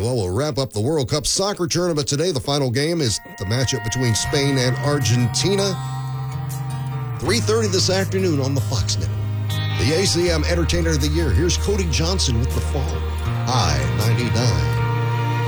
Well, we'll wrap up the World Cup soccer tournament today. The final game is the matchup between Spain and Argentina. 3:30 this afternoon on the Fox Network. The ACM Entertainer of the Year. Here's Cody Johnson with The Fall. High 99.